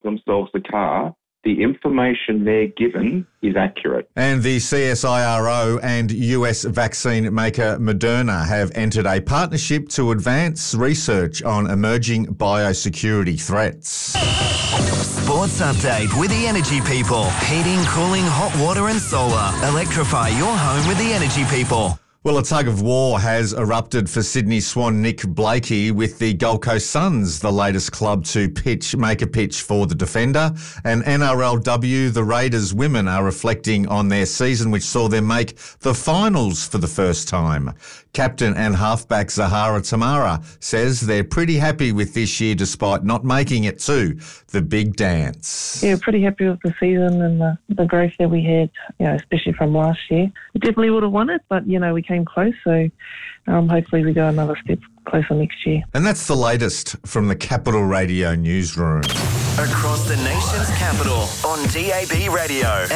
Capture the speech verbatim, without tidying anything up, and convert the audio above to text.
themselves the car, the information they're given is accurate. And the C S I R O and U S vaccine maker Moderna have entered a partnership to advance research on emerging biosecurity threats. Sports update with the Energy People. Heating, cooling, hot water and solar. Electrify your home with the Energy People. Well, a tug of war has erupted for Sydney Swan Nick Blakey with the Gold Coast Suns, the latest club to pitch, make a pitch for the defender. And N R L W, the Raiders women, are reflecting on their season, which saw them make the finals for the first time. Captain and halfback Zahara Tamara says they're pretty happy with this year despite not making it to the big dance. Yeah, pretty happy with the season and the, the growth that we had, you know, especially from last year. We definitely would have won it, but, you know, we came close, so um, hopefully we go another step closer next year. And that's the latest from the Capital Radio newsroom. Across the nation's capital on D A B Radio.